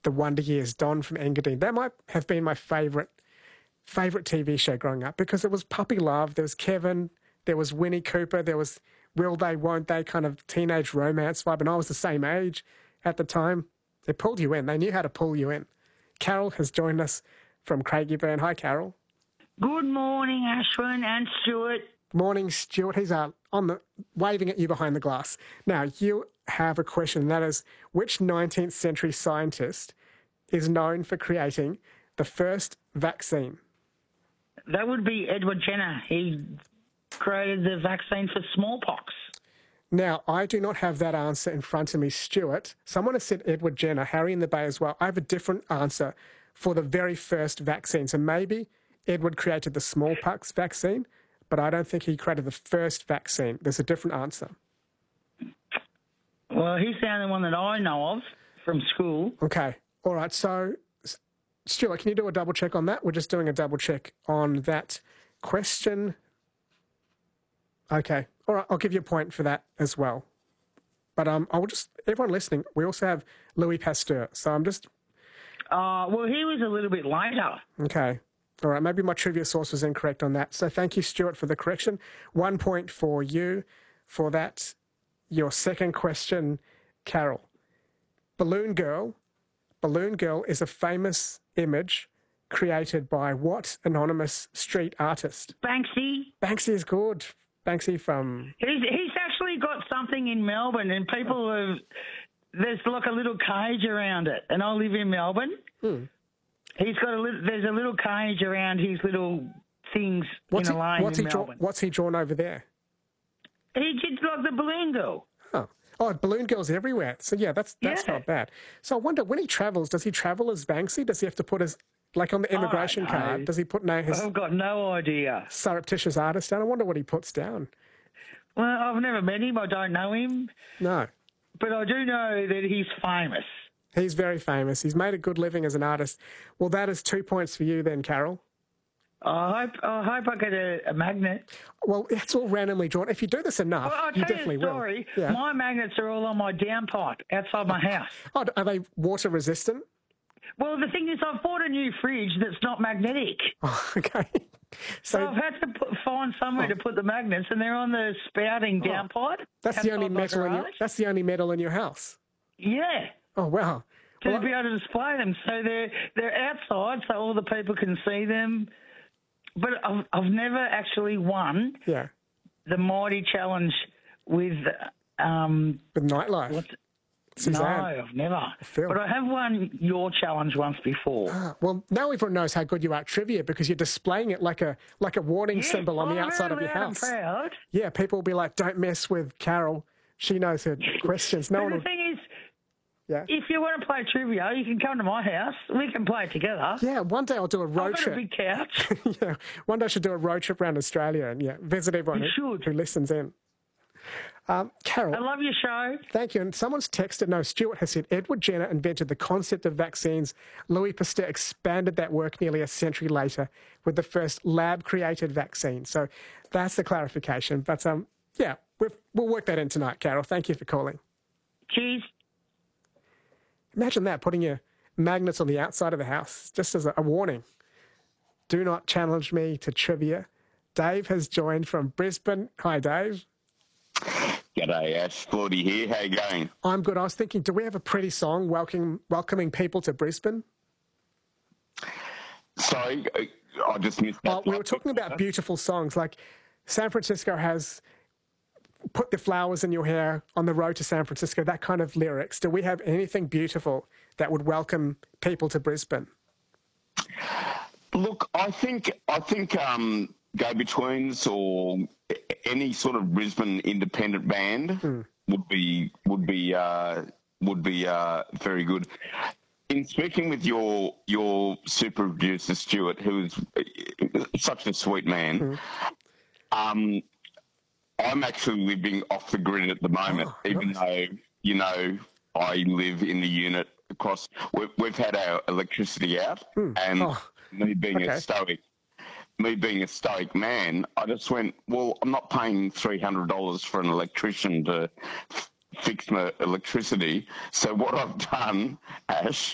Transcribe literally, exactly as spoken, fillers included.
The Wonder Years, Don from Engadine. That might have been my favourite favourite T V show growing up because it was puppy love. There was Kevin, there was Winnie Cooper, there was will they, won't they kind of teenage romance vibe, and I was the same age at the time. They pulled you in. They knew how to pull you in. Carol has joined us from Craigieburn. Hi, Carol. Good morning, Ashwin and Stuart. Morning, Stuart. He's uh, on the waving at you behind the glass. Now, you have a question, and that is, which nineteenth century scientist is known for creating the first vaccine? That would be Edward Jenner. He created the vaccine for smallpox. Now, I do not have that answer in front of me, Stuart. Someone has said Edward Jenner, Harry in the Bay as well. I have a different answer for the very first vaccine. So maybe Edward created the smallpox vaccine, but I don't think he created the first vaccine. There's a different answer. Well, he's the only one that I know of from school. Okay. All right. So, Stuart, can you do a double check on that? We're just doing a double check on that question. Okay. All right. I'll give you a point for that as well. But um, I will just, everyone listening, we also have Louis Pasteur. So I'm just... Uh, well, he was a little bit later. Okay. All right. Maybe my trivia source was incorrect on that. So thank you, Stuart, for the correction. One point for you for that. Your second question, Carol. Balloon Girl. Balloon Girl is a famous image created by what anonymous street artist? Banksy. Banksy is good. Banksy from... He's, he's actually got something in Melbourne, and people have... There's like a little cage around it, and I live in Melbourne. Hmm. He's got a little... There's a little cage around his little things what's in a he, lane what's in he draw, Melbourne. What's he drawn over there? He did like the Balloon Girl. Oh, oh, Balloon Girl's everywhere. So, yeah, that's that's Yeah. not bad. So I wonder, when he travels, does he travel as Banksy? Does he have to put his... Like on the immigration I don't know. card, does he put no, his I've got no idea. surreptitious artist down? I wonder what he puts down. Well, I've never met him. I don't know him. No. But I do know that he's famous. He's very famous. He's made a good living as an artist. Well, that is two points for you then, Carol. I hope I hope I get a, a magnet. Well, it's all randomly drawn. If you do this enough, Well, I'll you tell definitely you a story. will. Yeah. My magnets are all on my downpipe outside my house. Oh, are they water resistant? Well, the thing is, I've bought a new fridge that's not magnetic. Oh, okay. So So I've had to put, find somewhere to put the magnets, and they're on the spouting downpipe. that's the only outside my metal in your garage. that's the only metal in your house. Yeah. Oh wow. To Well, be able to display them. So they're, they're outside so all the people can see them. But I've, I've never actually won yeah. the Mighty Challenge with... Um, With nightlife. what's, Suzanne. no, I've never. Phil. But I have won your challenge once before. Ah, well, now everyone knows how good you are at trivia because you're displaying it like a like a warning Yeah, symbol on the I'm outside of very your loud and house. proud. Yeah, people will be like, "Don't mess with Carol. She knows her questions." No But one the will. thing is, Yeah. if you want to play trivia, you can come to my house. We can play it together. Yeah, one day I'll do a road I've got trip. a big couch. yeah, one day I should do a road trip around Australia and yeah, visit everyone You who, should. who listens in. Um, Carol, I love your show. thank you. And someone's texted, no, Stuart has said, Edward Jenner invented the concept of vaccines. Louis Pasteur expanded that work nearly a century later with the first lab-created vaccine. So that's the clarification. But um, yeah, we've, we'll work that in tonight, Carol. Thank you for calling. Cheers. Imagine that, putting your magnets on the outside of the house, just as a, a warning. Do not challenge me to trivia. Dave has joined from Brisbane. Hi, Dave. G'day, Ash. Claudie here. How you going? I'm good. I was thinking, do we have a pretty song welcoming, welcoming people to Brisbane? Sorry, I just missed that. Oh, we were talking about beautiful songs. Like San Francisco has put the flowers in your hair on the road to San Francisco, that kind of lyrics. Do we have anything beautiful that would welcome people to Brisbane? Look, I think I think um, Go-Betweens or any sort of Brisbane independent band Hmm. would be would be uh, would be uh, very good. In speaking with your your super producer Stuart, who is such a sweet man, Hmm. um, I'm actually living off the grid at the moment, Oh, even nice. though you know I live in the unit across. We've, we've had our electricity out, and Oh, me being okay. a stoic, me being a stoic man, I just went, well, I'm not paying three hundred dollars for an electrician to f- fix my electricity. So what I've done, Ash,